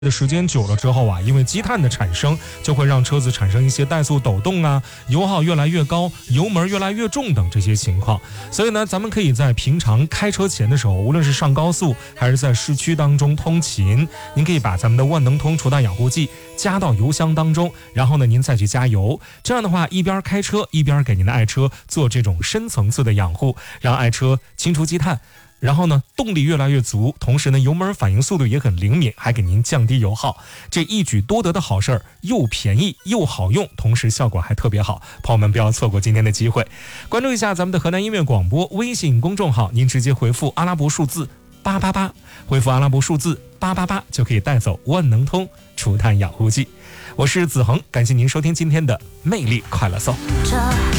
的时间久了之后啊，因为积碳的产生，就会让车子产生一些怠速抖动啊，油耗越来越高，油门越来越重等这些情况。所以呢，咱们可以在平常开车前的时候，无论是上高速还是在市区当中通勤，您可以把咱们的万能通除碳养护剂加到油箱当中，然后呢，您再去加油。这样的话，一边开车一边给您的爱车做这种深层次的养护，让爱车清除积碳。然后呢，动力越来越足，同时呢，油门反应速度也很灵敏，还给您降低油耗，这一举多得的好事儿，又便宜又好用，同时效果还特别好。朋友们不要错过今天的机会，关注一下咱们的河南音乐广播微信公众号，您直接回复阿拉伯数字888，回复阿拉伯数字888就可以带走万能通除碳养护剂。我是子恒，感谢您收听今天的魅力快乐颂。